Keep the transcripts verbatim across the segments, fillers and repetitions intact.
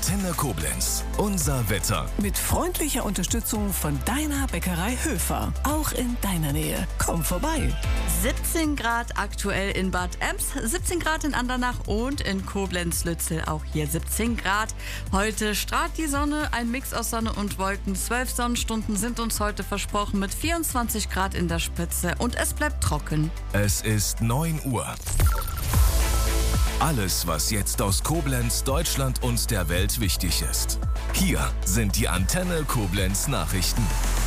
Antenne Koblenz. Unser Wetter. Mit freundlicher Unterstützung von deiner Bäckerei Höfer. Auch in deiner Nähe. Komm vorbei. siebzehn Grad aktuell in Bad Ems, siebzehn Grad in Andernach und in Koblenz-Lützel auch hier siebzehn Grad. Heute strahlt die Sonne, ein Mix aus Sonne und Wolken. zwölf Sonnenstunden sind uns heute versprochen mit vierundzwanzig Grad in der Spitze und es bleibt trocken. Es ist neun Uhr. Alles, was jetzt aus Koblenz, Deutschland und der Welt wichtig ist. Hier sind die Antenne Koblenz Nachrichten.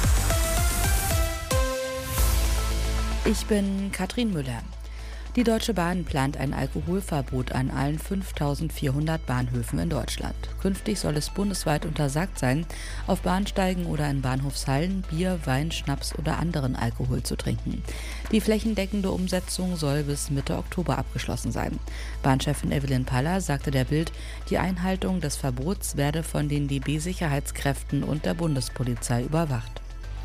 Ich bin Katrin Müller. Die Deutsche Bahn plant ein Alkoholverbot an allen fünftausendvierhundert Bahnhöfen in Deutschland. Künftig soll es bundesweit untersagt sein, auf Bahnsteigen oder in Bahnhofshallen Bier, Wein, Schnaps oder anderen Alkohol zu trinken. Die flächendeckende Umsetzung soll bis Mitte Oktober abgeschlossen sein. Bahnchefin Evelyn Paller sagte der Bild, die Einhaltung des Verbots werde von den D B-Sicherheitskräften und der Bundespolizei überwacht.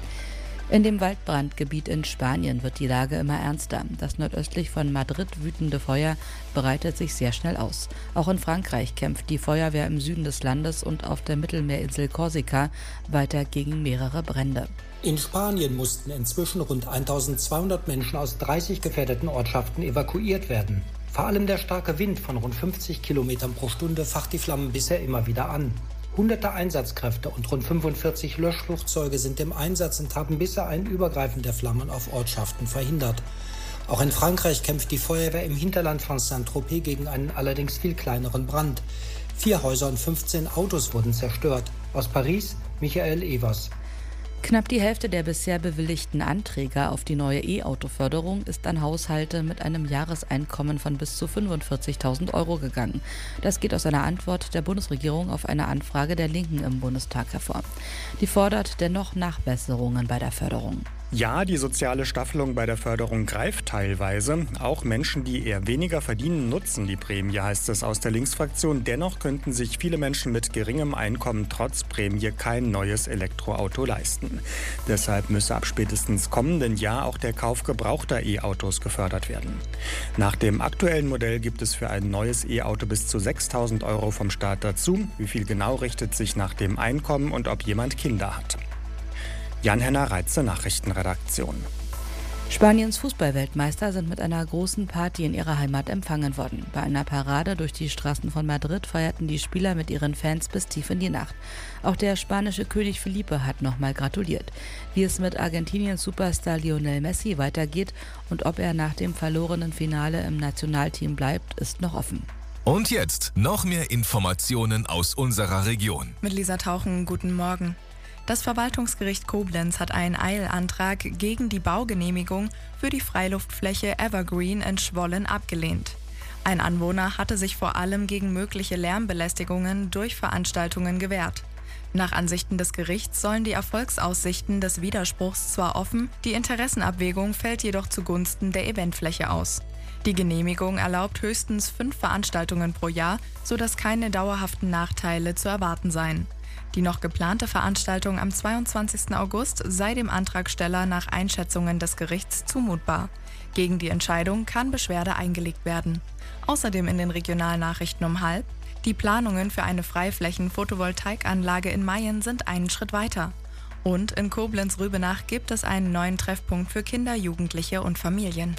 In dem Waldbrandgebiet in Spanien wird die Lage immer ernster. Das nordöstlich von Madrid wütende Feuer breitet sich sehr schnell aus. Auch in Frankreich kämpft die Feuerwehr im Süden des Landes und auf der Mittelmeerinsel Korsika weiter gegen mehrere Brände. In Spanien mussten inzwischen rund eintausendzweihundert Menschen aus dreißig gefährdeten Ortschaften evakuiert werden. Vor allem der starke Wind von rund fünfzig Kilometern pro Stunde facht die Flammen bisher immer wieder an. Hunderte Einsatzkräfte und rund fünfundvierzig Löschflugzeuge sind im Einsatz und haben bisher ein Übergreifen der Flammen auf Ortschaften verhindert. Auch in Frankreich kämpft die Feuerwehr im Hinterland von Saint-Tropez gegen einen allerdings viel kleineren Brand. Vier Häuser und fünfzehn Autos wurden zerstört. Aus Paris, Michael Evers. Knapp die Hälfte der bisher bewilligten Anträge auf die neue E-Auto-Förderung ist an Haushalte mit einem Jahreseinkommen von bis zu fünfundvierzigtausend Euro gegangen. Das geht aus einer Antwort der Bundesregierung auf eine Anfrage der Linken im Bundestag hervor. Die fordert dennoch Nachbesserungen bei der Förderung. Ja, die soziale Staffelung bei der Förderung greift teilweise. Auch Menschen, die eher weniger verdienen, nutzen die Prämie, heißt es aus der Linksfraktion. Dennoch könnten sich viele Menschen mit geringem Einkommen trotz Prämie kein neues Elektroauto leisten. Deshalb müsse ab spätestens kommenden Jahr auch der Kauf gebrauchter E-Autos gefördert werden. Nach dem aktuellen Modell gibt es für ein neues E-Auto bis zu sechstausend Euro vom Staat dazu. Wie viel genau, richtet sich nach dem Einkommen und ob jemand Kinder hat. Jan-Henner Reitze, Nachrichtenredaktion. Spaniens Fußballweltmeister sind mit einer großen Party in ihrer Heimat empfangen worden. Bei einer Parade durch die Straßen von Madrid feierten die Spieler mit ihren Fans bis tief in die Nacht. Auch der spanische König Felipe hat nochmal gratuliert. Wie es mit Argentiniens Superstar Lionel Messi weitergeht und ob er nach dem verlorenen Finale im Nationalteam bleibt, ist noch offen. Und jetzt noch mehr Informationen aus unserer Region. Mit Lisa Tauchen, guten Morgen. Das Verwaltungsgericht Koblenz hat einen Eilantrag gegen die Baugenehmigung für die Freiluftfläche Evergreen in Schwollen abgelehnt. Ein Anwohner hatte sich vor allem gegen mögliche Lärmbelästigungen durch Veranstaltungen gewehrt. Nach Ansichten des Gerichts sollen die Erfolgsaussichten des Widerspruchs zwar offen, die Interessenabwägung fällt jedoch zugunsten der Eventfläche aus. Die Genehmigung erlaubt höchstens fünf Veranstaltungen pro Jahr, sodass keine dauerhaften Nachteile zu erwarten seien. Die noch geplante Veranstaltung am zweiundzwanzigsten August sei dem Antragsteller nach Einschätzungen des Gerichts zumutbar. Gegen die Entscheidung kann Beschwerde eingelegt werden. Außerdem in den Regionalnachrichten um halb: Die Planungen für eine Freiflächen-Photovoltaikanlage in Mayen sind einen Schritt weiter. Und in Koblenz-Rübenach gibt es einen neuen Treffpunkt für Kinder, Jugendliche und Familien.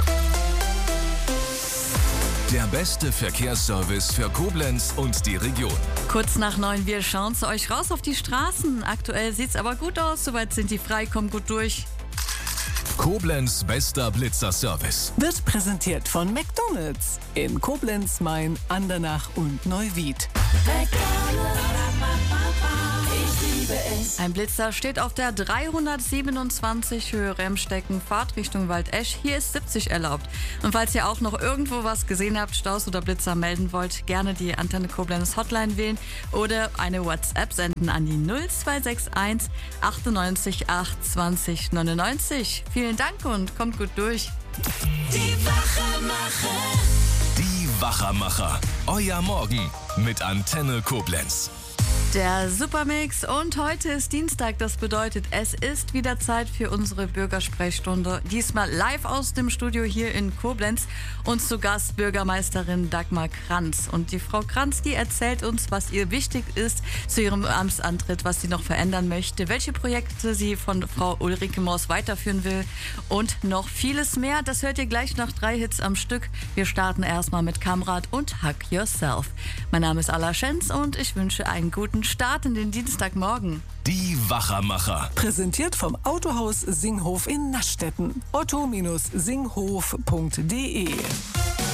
Der beste Verkehrsservice für Koblenz und die Region. Kurz nach neun, wir schauen zu euch raus auf die Straßen. Aktuell sieht's aber gut aus, soweit sind die frei, kommt gut durch. Koblenz bester Blitzerservice. Wird präsentiert von McDonald's in Koblenz, Main, Andernach und Neuwied. Ein Blitzer steht auf der dreihundertsiebenundzwanzig Höhe Remstecken, Fahrt Richtung Waldesch. Hier ist siebzig erlaubt. Und falls ihr auch noch irgendwo was gesehen habt, Staus oder Blitzer melden wollt, gerne die Antenne Koblenz Hotline wählen oder eine WhatsApp senden an die null zwei sechs eins achtundneunzig acht zwanzig neunundneunzig. Vielen Dank und kommt gut durch. Die Wachermacher. Die Wachermacher. Euer Morgen mit Antenne Koblenz. Der Supermix und heute ist Dienstag, das bedeutet, es ist wieder Zeit für unsere Bürgersprechstunde. Diesmal live aus dem Studio hier in Koblenz und zu Gast Bürgermeisterin Dagmar Kranz. Und die Frau Kranz, die erzählt uns, was ihr wichtig ist zu ihrem Amtsantritt, was sie noch verändern möchte, welche Projekte sie von Frau Ulrike Mors weiterführen will und noch vieles mehr. Das hört ihr gleich nach drei Hits am Stück. Wir starten erstmal mit Kamrat und Hug Yourself. Mein Name ist Alla Schenz und ich wünsche einen guten Start in den Dienstagmorgen. Die Wachermacher. Präsentiert vom Autohaus Singhof in Naschdetten. otto Bindestrich singhof punkt de